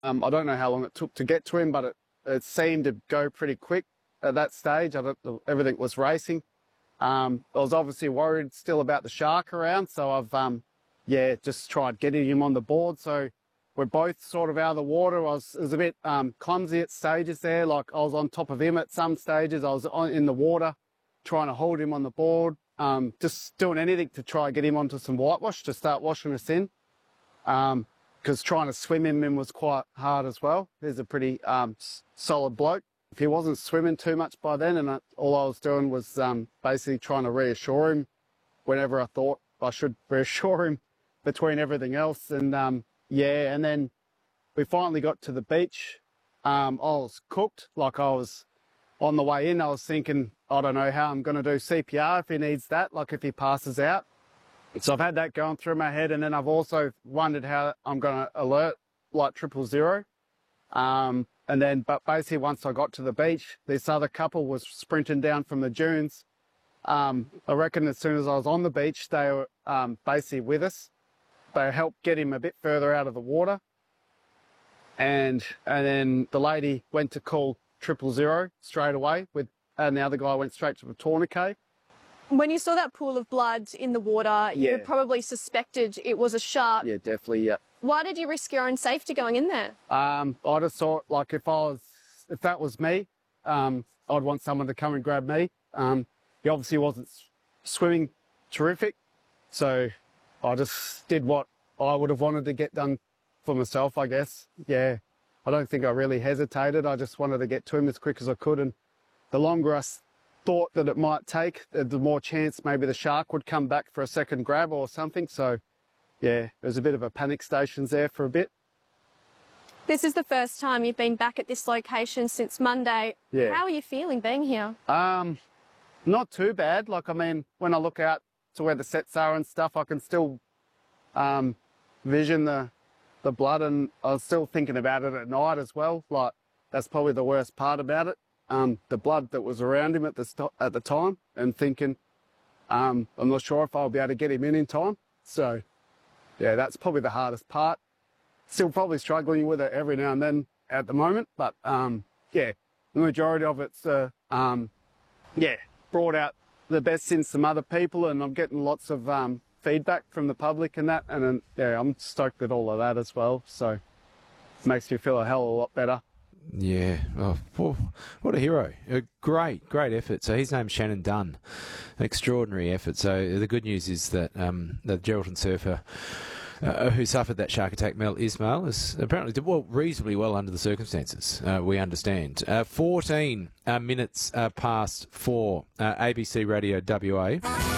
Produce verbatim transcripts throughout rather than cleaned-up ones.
Um, I don't know how long it took to get to him, but it, it seemed to go pretty quick at that stage. I don't, everything was racing. Um, I was obviously worried still about the shark around, so I've, um, yeah, just tried getting him on the board. So we're both sort of out of the water. I was, it was a bit um, clumsy at stages there. Like I was on top of him at some stages. I was on, in the water trying to hold him on the board, um, just doing anything to try and get him onto some whitewash to start washing us in. Um, because trying to swim him in was quite hard as well. He's a pretty um, solid bloke. If he wasn't swimming too much by then, and I, all I was doing was um, basically trying to reassure him whenever I thought I should reassure him between everything else. And um, yeah, and then we finally got to the beach. Um, I was cooked, like I was on the way in. I was thinking, I don't know how I'm going to do C P R if he needs that, like if he passes out. So I've had that going through my head, and then I've also wondered how I'm going to alert like triple zero. Um, and then, but basically once I got to the beach, this other couple was sprinting down from the dunes. Um, I reckon as soon as I was on the beach, they were um, basically with us. They helped get him a bit further out of the water. And, and then the lady went to call triple zero straight away, with, and the other guy went straight to the tourniquet. When you saw that pool of blood in the water, Yeah. you probably suspected it was a shark. Yeah, definitely, yeah. Why did you risk your own safety going in there? Um, I just thought, like, if I was, if that was me, um, I'd want someone to come and grab me. Um, he obviously wasn't swimming terrific, so I just did what I would have wanted to get done for myself, I guess. Yeah, I don't think I really hesitated. I just wanted to get to him as quick as I could, and the longer I thought that it might take, the more chance maybe the shark would come back for a second grab or something. So yeah, there was a bit of a panic stations there for a bit. This is the first time you've been back at this location since Monday. Yeah. How are you feeling being here? Um, not too bad. Like, I mean, when I look out to where the sets are and stuff, I can still um, vision the, the blood, and I was still thinking about it at night as well. Like, that's probably the worst part about it. Um, the blood that was around him at the, st at the time, and thinking, um, I'm not sure if I'll be able to get him in in time. So yeah, that's probably the hardest part. Still probably struggling with it every now and then at the moment, but um, yeah, the majority of it's, uh, um, yeah, brought out the best in some other people, and I'm getting lots of um, feedback from the public and that, and then, yeah, I'm stoked with all of that as well, so it makes me feel a hell of a lot better. Yeah, oh, well, what a hero. A great, great effort. So his name's Shannon Dunn. An extraordinary effort. So the good news is that um, the Geraldton surfer uh, who suffered that shark attack, Mel Ismail, is apparently did well, reasonably well under the circumstances, uh, we understand. Uh, fourteen uh, minutes uh, past four, uh, A B C Radio W A.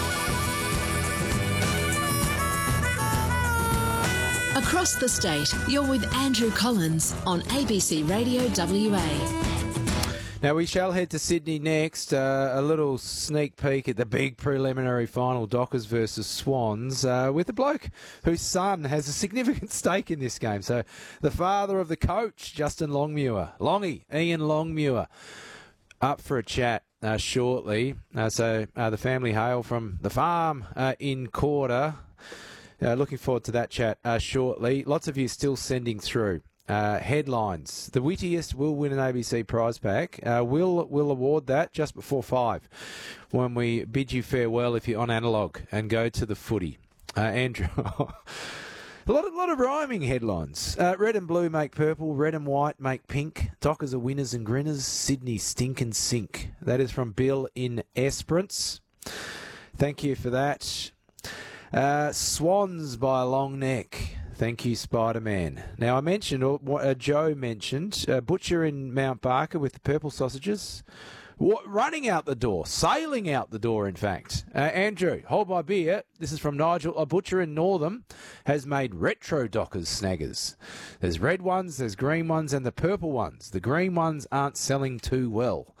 Across the state, you're with Andrew Collins on A B C Radio W A. Now we shall head to Sydney next. Uh, a little sneak peek at the big preliminary final, Dockers versus Swans, uh, with a bloke whose son has a significant stake in this game. So the father of the coach, Justin Longmuir, Longy, Ian Longmuir, up for a chat uh, shortly. Uh, so uh, the family hail from the farm uh, in Corder. Uh, looking forward to that chat uh, shortly. Lots of you still sending through uh, headlines. The wittiest will win an A B C prize pack. Uh, we'll, we'll award that just before five when we bid you farewell if you're on analogue and go to the footy. Uh, Andrew, a lot, of, lot of rhyming headlines. Uh, red and blue make purple, red and white make pink. Dockers are winners and grinners, Sydney stink and sink. That is from Bill in Esperance. Thank you for that. Uh, Swans by a long neck. Thank you, Spider-Man. Now, I mentioned, or what uh, Joe mentioned, uh, Butcher in Mount Barker with the purple sausages. What, running out the door, sailing out the door, in fact. Uh, Andrew, hold my beer. This is from Nigel. A butcher in Northam has made retro Dockers snaggers. There's red ones, there's green ones, and the purple ones. The green ones aren't selling too well.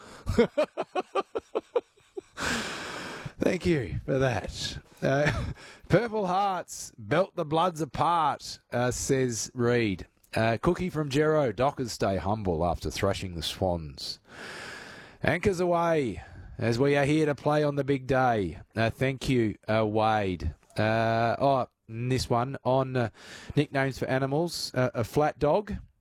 Thank you for that. Uh, Purple Hearts, belt the bloods apart, uh, says Reed. Uh, Cookie from Jero, Dockers stay humble after thrashing the Swans. Anchors away as we are here to play on the big day. Uh, thank you, uh, Wade. Uh, oh, this one on uh, nicknames for animals. Uh, a flat dog.